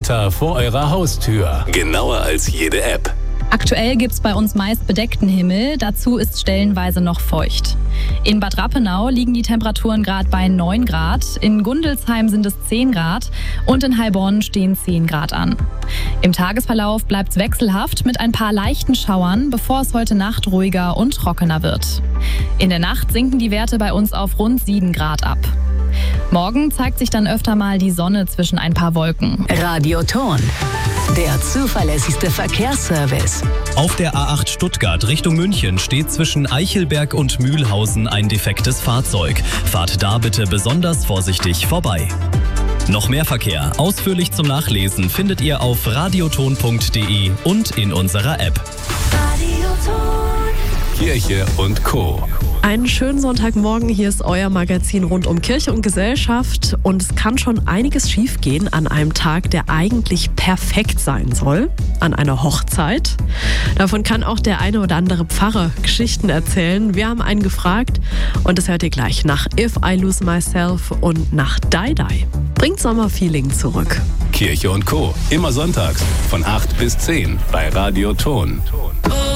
Wetter vor eurer Haustür. Genauer als jede App. Aktuell gibt's bei uns meist bedeckten Himmel, dazu ist stellenweise noch feucht. In Bad Rappenau liegen die Temperaturen gerade bei 9 Grad, in Gundelsheim sind es 10 Grad und in Heilbronn stehen 10 Grad an. Im Tagesverlauf bleibt's wechselhaft mit ein paar leichten Schauern, bevor es heute Nacht ruhiger und trockener wird. In der Nacht sinken die Werte bei uns auf rund 7 Grad ab. Morgen zeigt sich dann öfter mal die Sonne zwischen ein paar Wolken. Radioton, der zuverlässigste Verkehrsservice. Auf der A8 Stuttgart Richtung München steht zwischen Eichelberg und Mühlhausen ein defektes Fahrzeug. Fahrt da bitte besonders vorsichtig vorbei. Noch mehr Verkehr, ausführlich zum Nachlesen, findet ihr auf radioton.de und in unserer App. Kirche und Co. Einen schönen Sonntagmorgen, hier ist euer Magazin rund um Kirche und Gesellschaft und es kann schon einiges schiefgehen an einem Tag, der eigentlich perfekt sein soll, an einer Hochzeit. Davon kann auch der eine oder andere Pfarrer Geschichten erzählen. Wir haben einen gefragt und das hört ihr gleich nach If I Lose Myself und nach Die Die. Bringt Sommerfeeling zurück. Kirche und Co. Immer sonntags von 8 bis 10 bei Radio Ton.